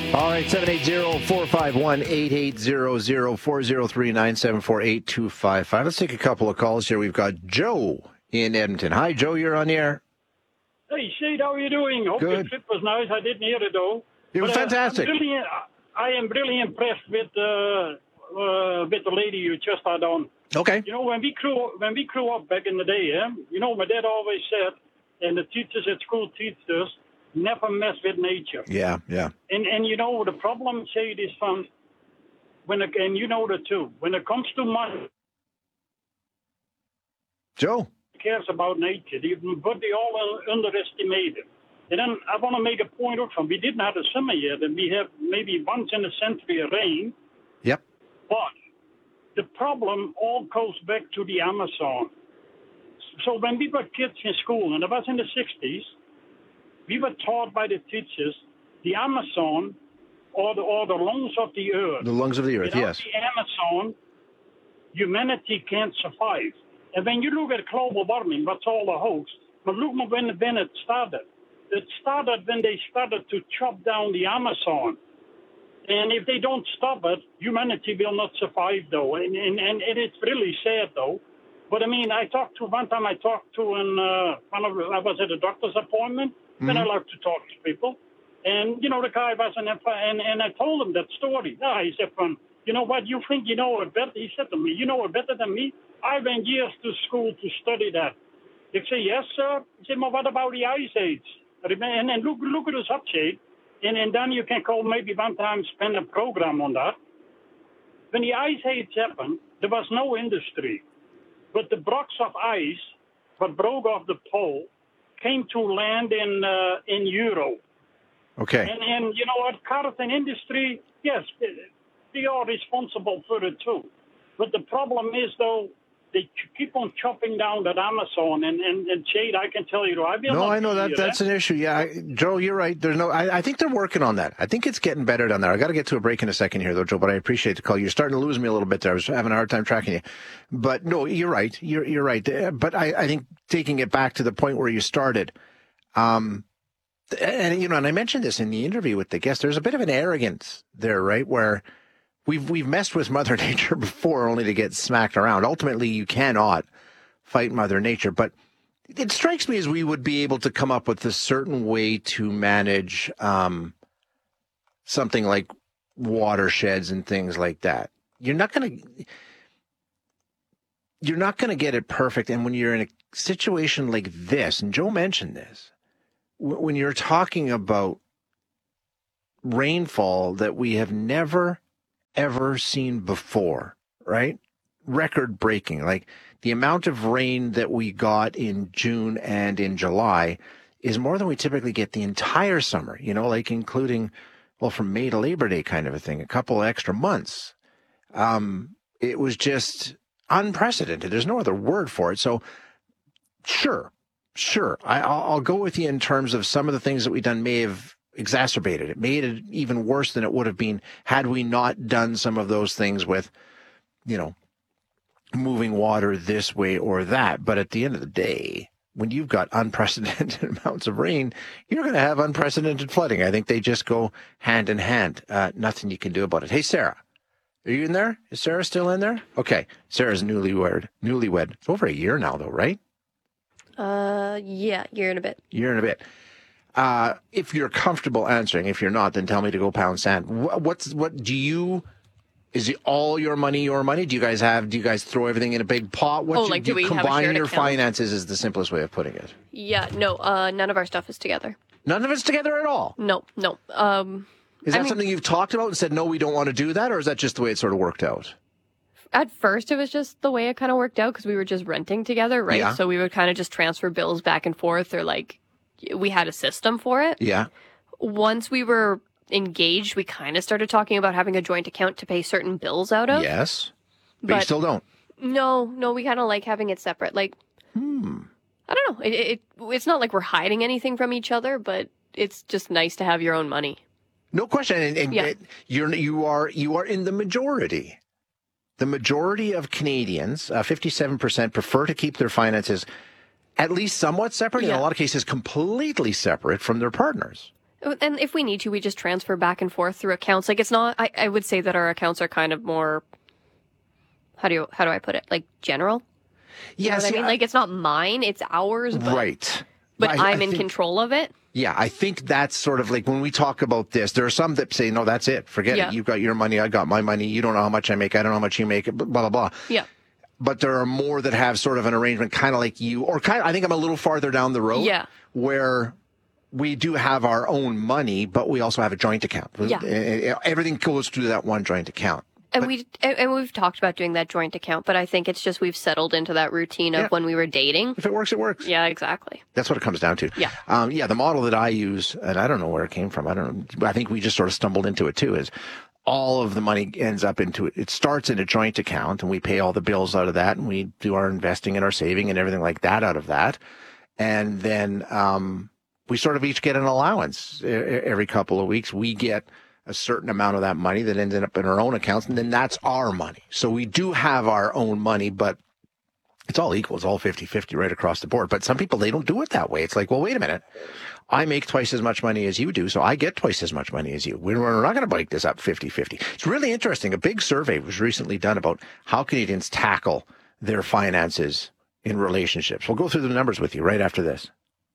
All right, 780-451-8800-403-974-8255. Let's take a couple of calls here. We've got Joe in Edmonton. Hi, Joe, you're on the air. Hey, Shade, how are you doing? Hope Good. your trip was nice. I didn't hear it, though. It was fantastic. I am really impressed with the lady you just had on. Okay. You know, when we grew up back in the day, you know, my dad always said, and the teachers at school teach us, never mess with nature. Yeah. And you know, the problem, Shade, is and you know that too, when it comes to money, Joe. cares about nature, but they all underestimate it. And then I want to make a point out from, we didn't have a summer yet, and we have maybe once in a century rain. Yep. But the problem all goes back to the Amazon. So when we were kids in school, and it was in the 60s, we were taught by the teachers, the Amazon or the lungs of the earth. The lungs of the earth, Without yes. the Amazon, humanity can't survive. And when you look at global warming, what's all the hoax, but look when it started. It started when they started to chop down the Amazon. And if they don't stop it, humanity will not survive, though. And it's really sad, though. But, I mean, one time I talked to I was at a doctor's appointment, and I like to talk to people. And, you know, the guy was and I told him that story. He said, you know what, you think you know it better? He said to me, you know it better than me? I went years to school to study that. I say, yes, sir. He said, well, what about the Ice Age? And then look at us up, Shade. And then you can call maybe one time spend a program on that. When the Ice Age happened, there was no industry. But the blocks of ice, what broke off the pole, came to land in Europe. Okay. And you know what, cars and industry, yes, they are responsible for it too. But the problem is, though, they keep on chopping down that Amazon. And Shade, I can tell you, I know that's an issue. Yeah, Joe, you're right. I think they're working on that. I think it's getting better down there. I got to get to a break in a second here, though, Joe, but I appreciate the call. You're starting to lose me a little bit there. I was having a hard time tracking you. But no, you're right. You're right. But I think taking it back to the point where you started, and you know, and I mentioned this in the interview with the guest, there's a bit of an arrogance there, right, where we've messed with Mother Nature before only to get smacked around. Ultimately, you cannot fight Mother Nature, but it strikes me as we would be able to come up with a certain way to manage something like watersheds and things like that. You're not going to get it perfect. And when you're in a situation like this, and Joe mentioned this, when you're talking about rainfall that we have never ever seen before, right? Record breaking. Like the amount of rain that we got in June and in July is more than we typically get the entire summer, you know, like including, well, from May to Labor Day kind of a thing, a couple extra months. It was just unprecedented. There's no other word for it. So sure. I'll go with you in terms of some of the things that we've done may have exacerbated it, made it even worse than it would have been had we not done some of those things with, you know, moving water this way or that. But at the end of the day, when you've got unprecedented amounts of rain, you're going to have unprecedented flooding. I think they just go hand in hand. Nothing you can do about it. Hey, Sarah, are you in there? Is Sarah still in there? Okay. Sarah's newlywed. It's over a year now, though, right? Yeah, year and a bit. If you're comfortable answering, if you're not, then tell me to go pound sand. Is it all your money? Do you guys throw everything in a big pot? Do we combine your account? finances is the simplest way of putting it. Yeah, no, none of our stuff is together. None of it's together at all? No. Is that something you've talked about and said, no, we don't want to do that? Or is that just the way it sort of worked out? At first, it was just the way it kind of worked out because we were just renting together, right? Yeah. So we would kind of just transfer bills back and forth, or like we had a system for it. Yeah. Once we were engaged, we kind of started talking about having a joint account to pay certain bills out of. Yes. But you still don't? No, we kind of like having it separate. Like, I don't know. It's not like we're hiding anything from each other, but it's just nice to have your own money. No question. And Yeah. you are in the majority. The majority of Canadians, 57%, prefer to keep their finances at least somewhat separate, in a lot of cases completely separate from their partners. And if we need to, we just transfer back and forth through accounts. Like, it's not, I would say that our accounts are kind of more, how do I put it? Like, general? Yeah, You know what I mean? Like, it's not mine, it's ours. But, right. But I I'm in think, control of it. Yeah, I think that's sort of like when we talk about this, there are some that say, no, that's it. Forget it. You've got your money. I got my money. You don't know how much I make. I don't know how much you make. Blah, blah, blah. Yeah. But there are more that have sort of an arrangement kind of like you, or kind of, I think I'm a little farther down the road. Yeah. Where we do have our own money, but we also have a joint account. Yeah. Everything goes through that one joint account. And we've talked about doing that joint account, but I think it's just we've settled into that routine of when we were dating. If it works, it works. Yeah, exactly. That's what it comes down to. Yeah. The model that I use, and I don't know where it came from. I think we just sort of stumbled into it too, is all of the money ends up into it. It starts in a joint account and we pay all the bills out of that and we do our investing and our saving and everything like that out of that. And then, we sort of each get an allowance every couple of weeks. We get a certain amount of that money that ends up in our own accounts, and then that's our money. So we do have our own money, but it's all equal. It's all 50-50 right across the board. But some people, they don't do it that way. It's like, well, wait a minute. I make twice as much money as you do, so I get twice as much money as you. We're not going to break this up 50-50. It's really interesting. A big survey was recently done about how Canadians tackle their finances in relationships. We'll go through the numbers with you right after this.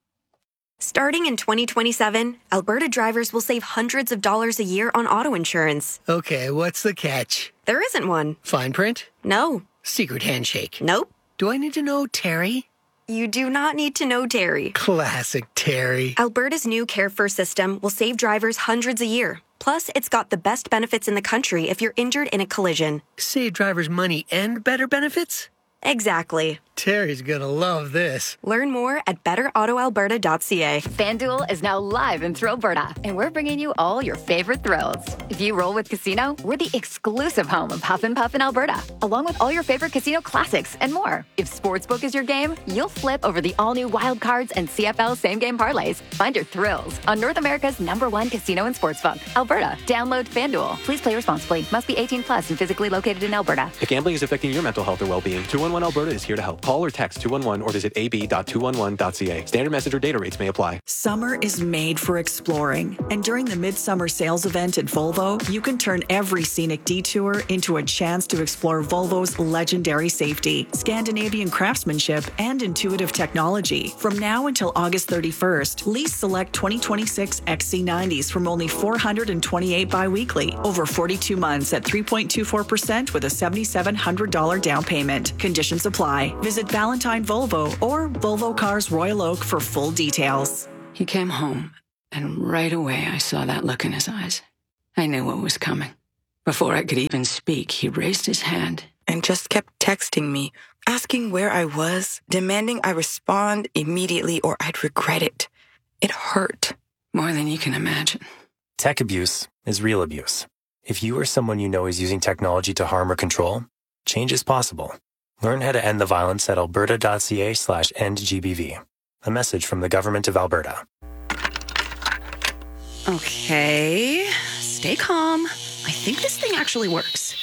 Starting in 2027, Alberta drivers will save hundreds of dollars a year on auto insurance. Okay, what's the catch? There isn't one. Fine print? No. Secret handshake? Nope. Do I need to know Terry? You do not need to know Terry. Classic Terry. Alberta's new Care First system will save drivers hundreds a year. Plus, it's got the best benefits in the country if you're injured in a collision. Save drivers money and better benefits? Exactly. Terry's gonna love this. Learn more at betterautoalberta.ca. FanDuel is now live in Thrillberta, and we're bringing you all your favorite thrills. If you roll with Casino, we're the exclusive home of Huff and Puff in Alberta, along with all your favorite casino classics and more. If Sportsbook is your game, you'll flip over the all-new Wild Cards and CFL same-game parlays. Find your thrills on North America's #1 casino and sportsbook, Alberta. Download FanDuel. Please play responsibly. Must be 18 plus and physically located in Alberta. If gambling is affecting your mental health or well-being, 211 Alberta is here to help. Call or text 211 or visit ab.211.ca. Standard message or data rates may apply. Summer is made for exploring. And during the Midsummer Sales event at Volvo, you can turn every scenic detour into a chance to explore Volvo's legendary safety, Scandinavian craftsmanship, and intuitive technology. From now until August 31st, lease select 2026 XC90s from only $428 biweekly, over 42 months at 3.24% with a $7,700 down payment. Conditions apply. Visit Valentine Volvo or Volvo Cars Royal Oak for full details. He came home, and right away I saw that look in his eyes. I knew what was coming. Before I could even speak, he raised his hand and just kept texting me, asking where I was, demanding I respond immediately or I'd regret it. It hurt. More than you can imagine. Tech abuse is real abuse. If you or someone you know is using technology to harm or control, change is possible. Learn how to end the violence at alberta.ca/endgbv. A message from the Government of Alberta. Okay, stay calm. I think this thing actually works.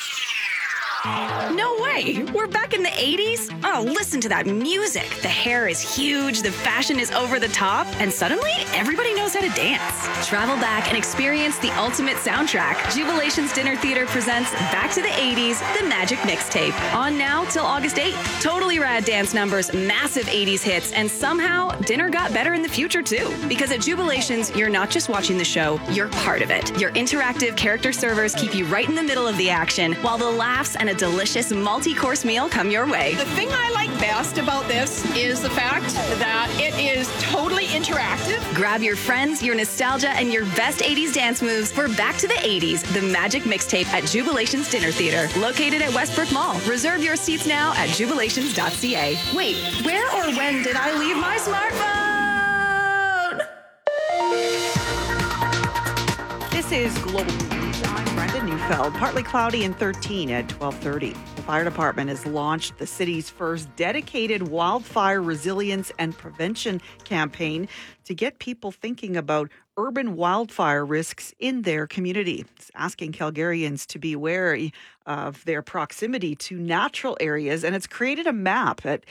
No way! We're back in the 80s? Oh, listen to that music. The hair is huge, the fashion is over the top, and suddenly everybody knows how to dance. Travel back and experience the ultimate soundtrack. Jubilation's Dinner Theater presents Back to the 80s, The Magic Mixtape. On now till August 8th. Totally rad dance numbers, massive 80s hits, and somehow dinner got better in the future too. Because at Jubilations, you're not just watching the show, you're part of it. Your interactive character servers keep you right in the middle of the action, while the laughs and a delicious multi-course meal come your way. The thing I like best about this is the fact that it is totally interactive. Grab your friends, your nostalgia, and your best 80s dance moves for Back to the 80s, The Magic Mixtape at Jubilation's Dinner Theater, located at Westbrook Mall. Reserve your seats now at jubilations.ca. Wait, where or when did I leave my smartphone? This is Global News. I'm Brenda Neufeld. Partly cloudy and 13 at 12:30. The fire department has launched the city's first dedicated wildfire resilience and prevention campaign to get people thinking about urban wildfire risks in their community. It's asking Calgarians to be wary of their proximity to natural areas, and it's created a map at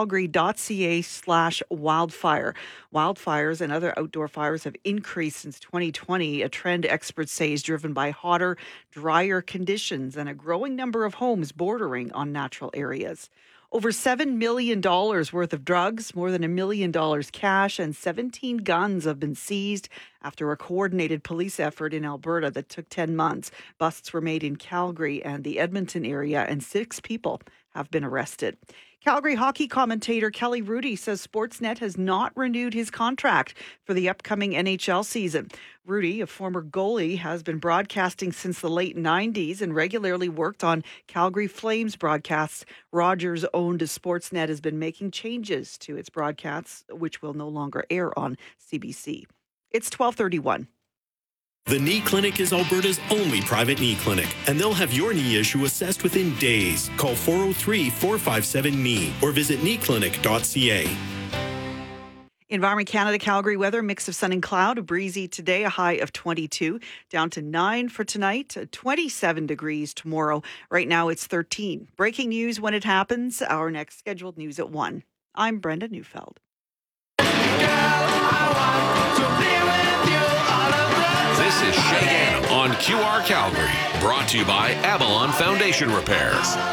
calgary.ca/wildfire. Wildfires and other outdoor fires have increased since 2020, a trend experts say is driven by hotter, drier conditions and a growing number of homes bordering on natural areas. Over $7 million worth of drugs, more than $1 million cash, and 17 guns have been seized after a coordinated police effort in Alberta that took 10 months. Busts were made in Calgary and the Edmonton area, and 6 people have been arrested. Calgary hockey commentator Kelly Hrudey says Sportsnet has not renewed his contract for the upcoming NHL season. Hrudey, a former goalie, has been broadcasting since the late 90s and regularly worked on Calgary Flames broadcasts. Rogers-owned Sportsnet has been making changes to its broadcasts, which will no longer air on CBC. It's 12:31. The Knee Clinic is Alberta's only private knee clinic, and they'll have your knee issue assessed within days. Call 403-457-KNEE or visit kneeclinic.ca. Environment Canada Calgary weather, mix of sun and cloud, breezy today, a high of 22, down to 9 for tonight, 27 degrees tomorrow. Right now it's 13. Breaking news when it happens. Our next scheduled news at 1. I'm Brenda Neufeld. This is Shane on QR Calgary, brought to you by Avalon Foundation Repairs.